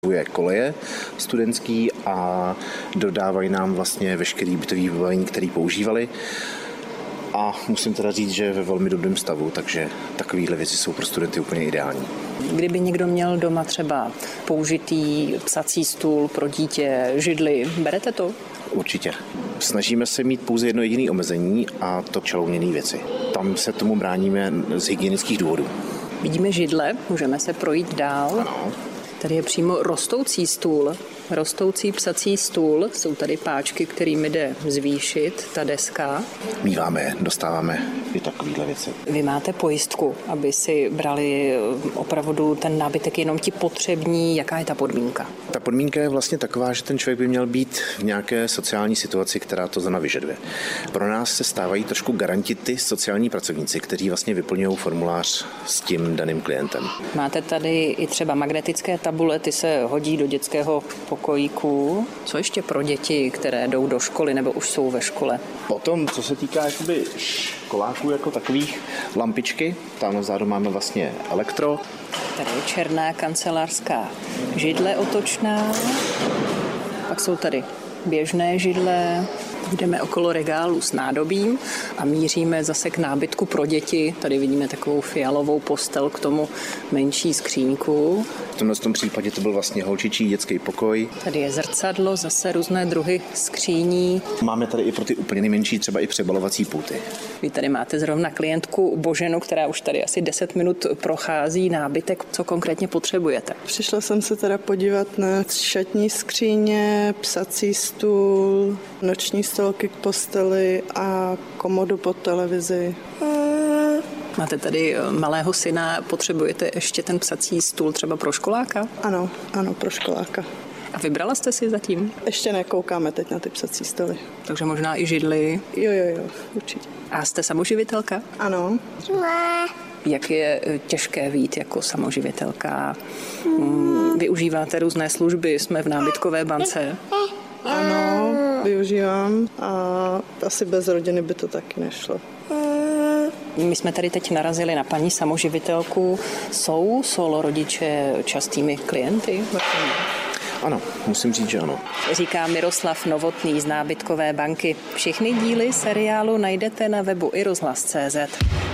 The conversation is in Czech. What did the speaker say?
je koleje studentský a dodávají nám vlastně veškerý bytový vybavení, který používali. A musím teda říct, že je ve velmi dobrém stavu, takže takovéhle věci jsou pro studenty úplně ideální. Kdyby někdo měl doma třeba použitý psací stůl pro dítě, židli, berete to? Určitě. Snažíme se mít pouze jedno jediné omezení a to čalouněné věci. Tam se tomu bráníme z hygienických důvodů. Vidíme židle, můžeme se projít dál. Ano. Tady je přímo rostoucí stůl, rostoucí psací stůl. Jsou tady páčky, kterými jde zvýšit ta deska. Míváme, dostáváme i takovéhle věci. Vy máte pojistku, aby si brali opravdu ten nábytek jenom ti potřební. Jaká je ta podmínka? Ta podmínka je vlastně taková, že ten člověk by měl být v nějaké sociální situaci, která to zrovna vyžaduje. Pro nás se stávají trošku garanti ty sociální pracovníci, kteří vlastně vyplňují formulář s tím daným klientem. Máte tady i třeba magnetické tabule, ty se hodí do dětského pokojíku. Co ještě pro děti, které jdou do školy nebo už jsou ve škole? Potom, co se týká jakoby školáků jako takových, lampičky, tam vzadu máme vlastně elektro. Tady je černá kancelářská židle otočná, pak jsou tady běžné židle. Jdeme okolo regálu s nádobím a míříme zase k nábytku pro děti. Tady vidíme takovou fialovou postel, k tomu menší skříňku. V tomhle případě to byl vlastně holčičí dětský pokoj. Tady je zrcadlo, zase různé druhy skříní. Máme tady i pro ty úplně nejmenší třeba i přebalovací pulty. Vy tady máte zrovna klientku Boženu, která už tady asi 10 minut prochází nábytek. Co konkrétně potřebujete? Přišla jsem se teda podívat na šatní skříně, psací stůl, noční stolky k posteli a komodu pod televizi. Máte tady malého syna, potřebujete ještě ten psací stůl třeba pro školáka? Ano, pro školáka. A vybrala jste si zatím? Ještě nekoukáme teď na ty psací stoly. Takže možná i židli? Jo, určitě. A jste samoživitelka? Ano. Jak je těžké být jako samoživitelka? Využíváte různé služby, jsme v nábytkové bance. Ano, využívám a asi bez rodiny by to taky nešlo. My jsme tady teď narazili na paní samoživitelku. Jsou solo rodiče častými klienty? Ano, musím říct, že ano. Říká Miroslav Novotný z nábytkové banky. Všechny díly seriálu najdete na webu iRozhlas.cz.